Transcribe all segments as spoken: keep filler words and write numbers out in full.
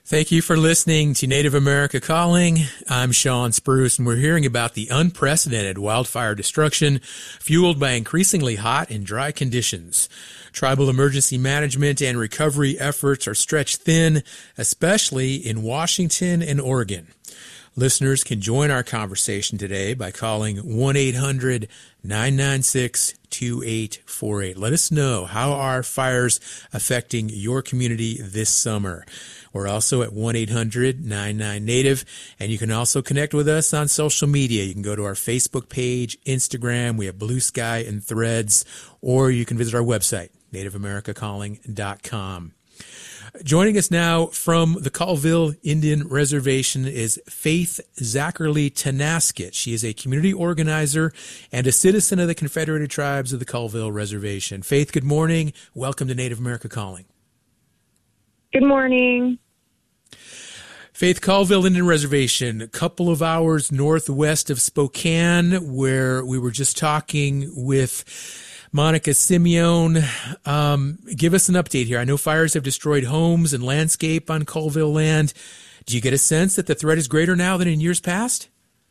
Thank you for listening to Native America Calling. I'm Sean Spruce, and we're hearing about the unprecedented wildfire destruction fueled by increasingly hot and dry conditions. Tribal emergency management and recovery efforts are stretched thin, especially in Washington and Oregon. Listeners can join our conversation today by calling one eight hundred nine nine six two eight four eight. Let us know, how are fires affecting your community this summer? We're also at one eight hundred nine nine native, and you can also connect with us on social media. You can go to our Facebook page, Instagram, we have Blue Sky and Threads, or you can visit our website, native america calling dot com. Joining us now from the Colville Indian Reservation is Faith Zackerly Tanaskett. She is a community organizer and a citizen of the Confederated Tribes of the Colville Reservation. Faith, good morning. Welcome to Native America Calling. Good morning. Faith, Colville Indian Reservation, a couple of hours northwest of Spokane, where we were just talking with Monica Simeone. Um, give us an update here. I know fires have destroyed homes and landscape on Colville land. Do you get a sense that the threat is greater now than in years past?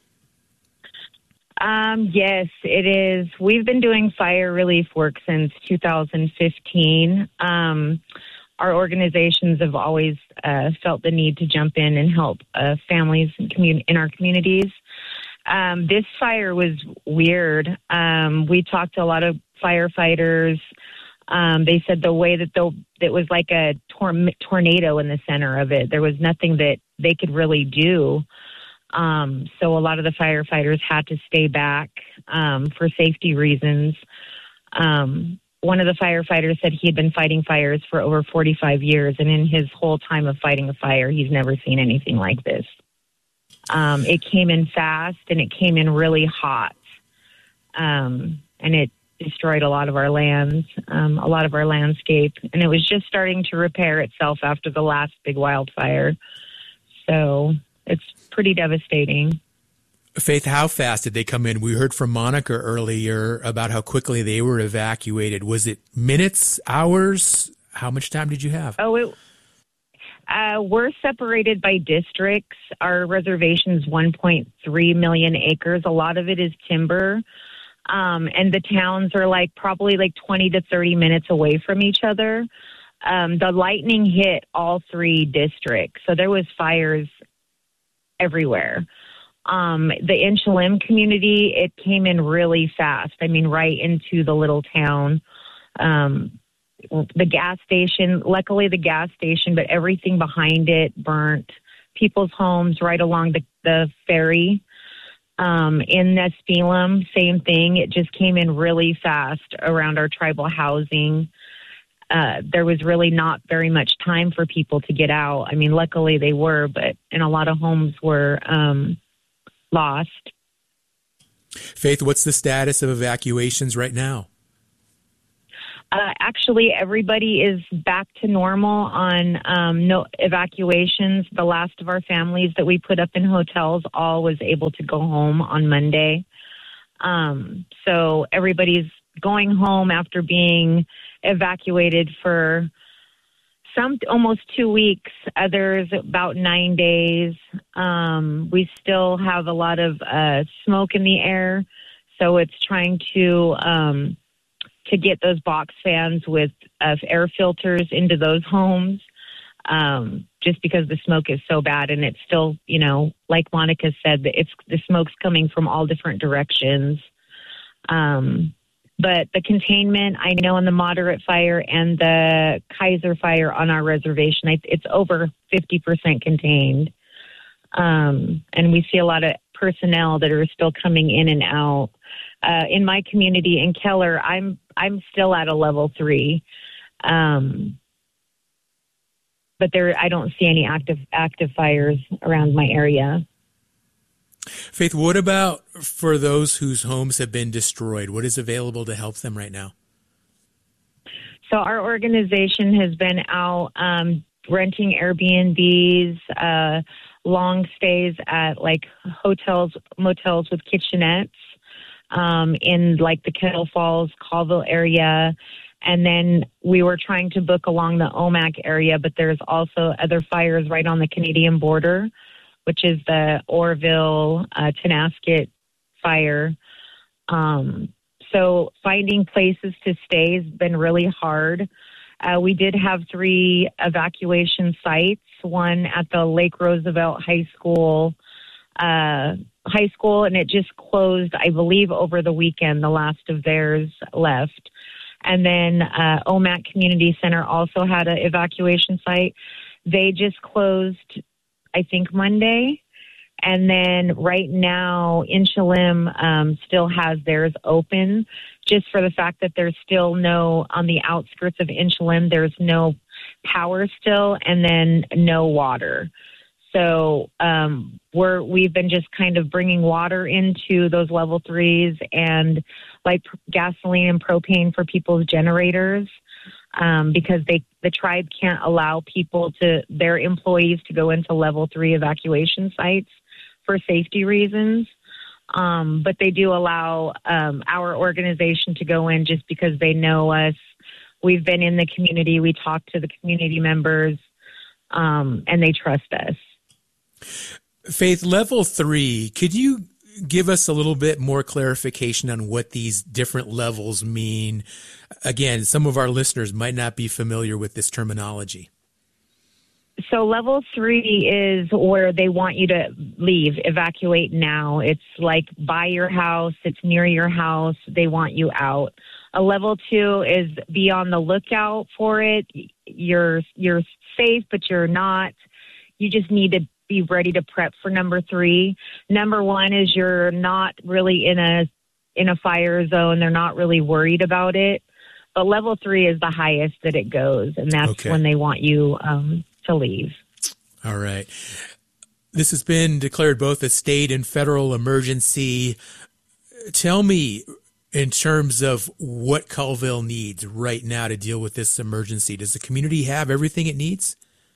Um, yes, it is. We've been doing fire relief work since two thousand fifteen. Um, our organizations have always uh, felt the need to jump in and help uh, families and commun- in our communities. Um, this fire was weird. Um, we talked to a lot of firefighters. Um, they said the way that the, it was like a tor- tornado in the center of it. There was nothing that they could really do. Um, so a lot of the firefighters had to stay back um, for safety reasons. Um, one of the firefighters said he had been fighting fires for over forty-five years, and in his whole time of fighting a fire, he's never seen anything like this. Um, it came in fast, and it came in really hot, um, and it destroyed a lot of our lands, um, a lot of our landscape, and it was just starting to repair itself after the last big wildfire. So it's pretty devastating. Faith, how fast did they come in? We heard from Monica earlier about how quickly they were evacuated. Was it minutes, hours? How much time did you have? Oh, it, uh, we're separated by districts. Our reservation's one point three million acres. A lot of it is timber. Um, and the towns are like probably like twenty to thirty minutes away from each other. Um, the lightning hit all three districts. So there was fires everywhere. Um, the Inchalim community, it came in really fast. I mean, right into the little town. Um, the gas station, luckily the gas station, but everything behind it burnt. People's homes right along the, the ferry. Um, in Nespelem, same thing. It just came in really fast around our tribal housing. Uh, there was really not very much time for people to get out. I mean, luckily they were, but and a lot of homes were um, lost. Faith, what's the status of evacuations right now? Uh, actually, everybody is back to normal on um, no evacuations. The last of our families that we put up in hotels all was able to go home on Monday. Um, so everybody's going home after being evacuated for some almost two weeks, others about nine days. Um, we still have a lot of uh, smoke in the air, so it's trying to... Um, to get those box fans with uh, air filters into those homes, um, just because the smoke is so bad. And it's still, you know, like Monica said, that it's the smoke's coming from all different directions. Um, but the containment, I know in the moderate fire and the Kaiser fire on our reservation, it's over fifty percent contained. Um, and we see a lot of personnel that are still coming in and out. Uh, in my community in Keller, I'm I'm still at a level three, um, but there I don't see any active active fires around my area. Faith, what about for those whose homes have been destroyed? What is available to help them right now? So our organization has been out um, renting Airbnbs, uh, long stays at like hotels, motels with kitchenettes. Um, in like the Kettle Falls, Colville area, And then we were trying to book along the Omak area, but there's also other fires right on the Canadian border, which is the Orville, uh, Tenasket fire. Um, so finding places to stay has been really hard. Uh, we did have three evacuation sites, one at the Lake Roosevelt High School, uh, high school, and it just closed, I believe, over the weekend. The last of theirs left. And then uh, Omak Community Center also had an evacuation site. They just closed, I think, Monday. And then right now, Inchalim um, still has theirs open, just for the fact that there's still no, on the outskirts of Inchalim, there's no power still, and then no water. So um, we're, we've been just kind of bringing water into those level threes and like gasoline and propane for people's generators um, because they the tribe can't allow people to, their employees to go into level three evacuation sites for safety reasons. Um, but they do allow um, our organization to go in just because they know us. We've been in the community. We talk to the community members um, and they trust us. Faith, level three, could you give us a little bit more clarification on what these different levels mean? Again, some of our listeners might not be familiar with this terminology. So level three is where they want you to leave, evacuate now. It's like by your house, it's near your house, they want you out. A level two is be on the lookout for it. You're you're safe, but you're not. You just need to be ready to prep for number three. Number one is you're not really in a in a fire zone. They're not really worried about it. But level three is the highest that it goes, and that's okay. When they want you um, to leave. All right. This has been declared both a state and federal emergency. Tell me, in terms of what Colville needs right now to deal with this emergency, does the community have everything it needs?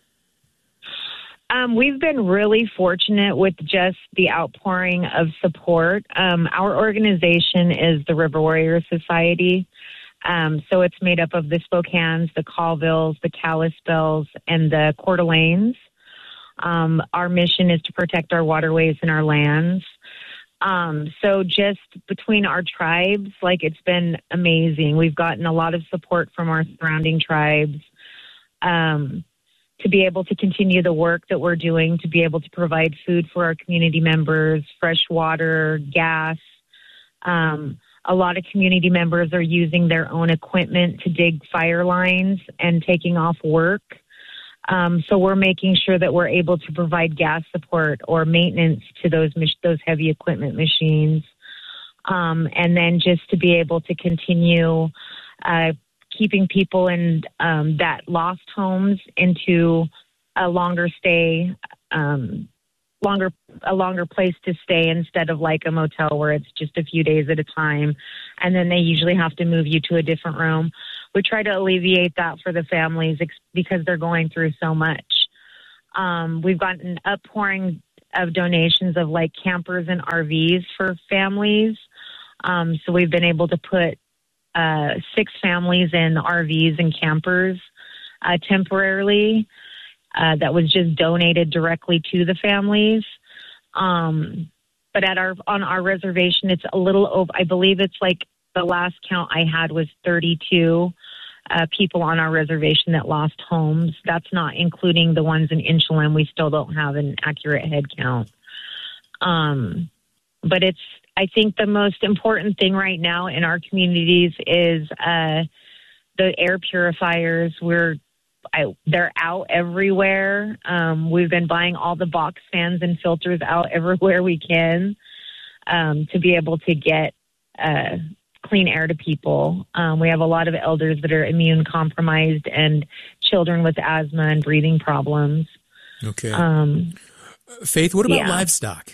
Um, we've been really fortunate with just the outpouring of support. Um, our organization is the River Warrior Society. Um, so it's made up of the Spokanes, the Colvilles, the Kalispels, and the Coeur d'Alenes. Um, our mission is to protect our waterways and our lands. Um, so just between our tribes, like it's been amazing. We've gotten a lot of support from our surrounding tribes. Um, to be able to continue the work that we're doing, to be able to provide food for our community members, fresh water, gas. Um, a lot of community members are using their own equipment to dig fire lines and taking off work. Um, so we're making sure that we're able to provide gas support or maintenance to those those heavy equipment machines. Um, and then just to be able to continue uh, keeping people in um, that lost homes into a longer stay, um, longer a longer place to stay instead of like a motel where it's just a few days at a time, and then they usually have to move you to a different room. We try to alleviate that for the families because they're going through so much. Um, we've gotten an outpouring of donations of like campers and R Vs for families. Um, so we've been able to put Uh, six families in R Vs and campers uh, temporarily. Uh, that was just donated directly to the families. Um, but at our on our reservation, it's a little over. I believe it's like the last count I had was thirty-two uh, people on our reservation that lost homes. That's not including the ones in Inchalim. We still don't have an accurate head count. Um, but it's. I think the most important thing right now in our communities is uh, the air purifiers. We're I, they're out everywhere. Um, we've been buying all the box fans and filters out everywhere we can um, to be able to get uh, clean air to people. Um, we have a lot of elders that are immune compromised and children with asthma and breathing problems. Okay. Um, Faith, what about yeah. livestock?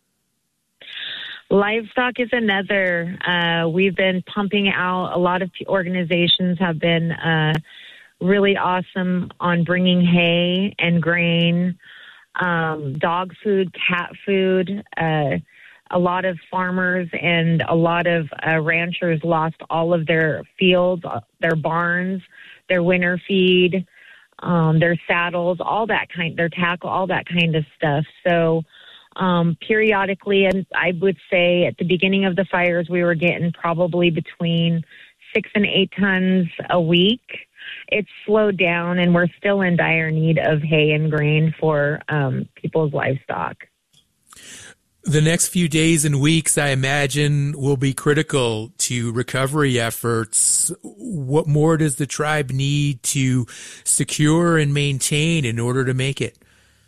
Livestock is another. Uh, we've been pumping out. A lot of organizations have been uh, really awesome on bringing hay and grain, um, dog food, cat food. Uh, a lot of farmers and a lot of uh, ranchers lost all of their fields, their barns, their winter feed, um, their saddles, all that kind, their tackle, all that kind of stuff. So um, periodically, and I would say at the beginning of the fires, we were getting probably between six and eight tons a week. It's slowed down, and we're still in dire need of hay and grain for um, people's livestock. The next few days and weeks, I imagine, will be critical to recovery efforts. What more does the tribe need to secure and maintain in order to make it?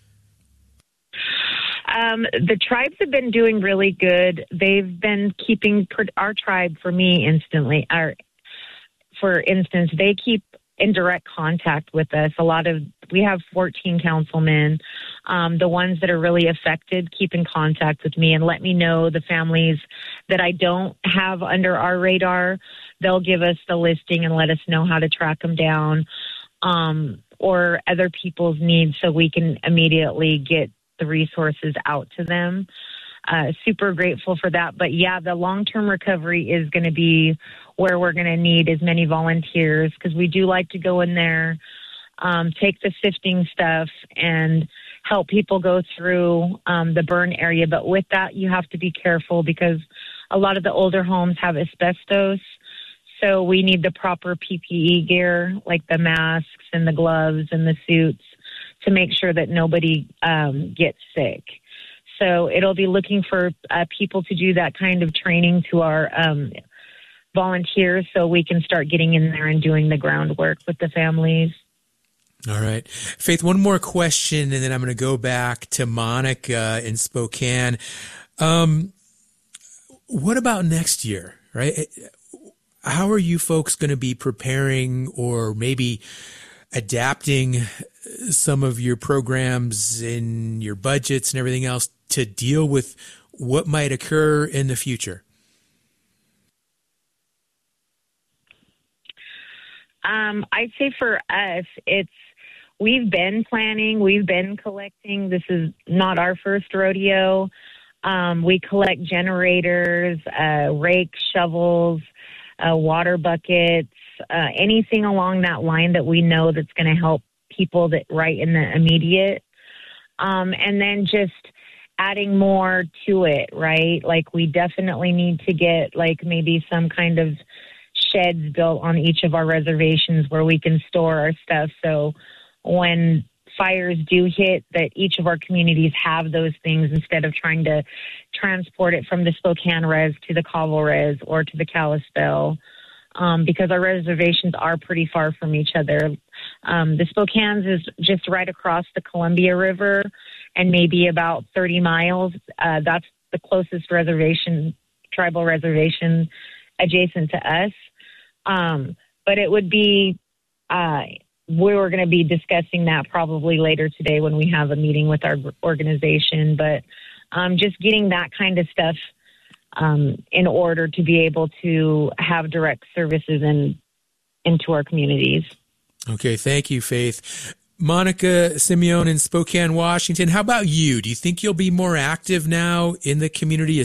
Um, the tribes have been doing really good. They've been keeping our tribe, for me, instantly. Our, for instance, they keep in direct contact with us. A lot of, we have fourteen councilmen. Um, the ones that are really affected keep in contact with me and let me know the families that I don't have under our radar. They'll give us the listing and let us know how to track them down, um, or other people's needs so we can immediately get the resources out to them. Uh, super grateful for that. But yeah, the long-term recovery is going to be where we're going to need as many volunteers, because we do like to go in there, um, take the sifting stuff and help people go through um, the burn area. But with that, you have to be careful because a lot of the older homes have asbestos. So we need the proper P P E gear, like the masks and the gloves and the suits, to make sure that nobody um, gets sick. So it'll be looking for uh, people to do that kind of training to our um, volunteers so we can start getting in there and doing the groundwork with the families. All right. Faith, one more question, and then I'm going to go back to Monica in Spokane. Um, what about next year, right? How are you folks going to be preparing or maybe adapting some of your programs and your budgets and everything else to deal with what might occur in the future? Um, I'd say for us, it's we've been planning, we've been collecting. This is not our first rodeo. Um, we collect generators, uh, rakes, shovels, uh, water buckets, uh, anything along that line that we know that's going to help people that right in the immediate. Um, and then just adding more to it, right? Like we definitely need to get like maybe some kind of sheds built on each of our reservations where we can store our stuff. So when fires do hit, that each of our communities have those things instead of trying to transport it from the Spokane res to the Cobble res or to the Kalispell, um, because our reservations are pretty far from each other. Um, the Spokane's is just right across the Columbia River and maybe about thirty miles. Uh, that's the closest reservation, tribal reservation adjacent to us. Um, but it would be, uh, we were going to be discussing that probably later today when we have a meeting with our organization. But um, just getting that kind of stuff um, in order to be able to have direct services in, into our communities. Okay, thank you, Faith. Monica Simeon in Spokane, Washington, how about you? Do you think you'll be more active now in the community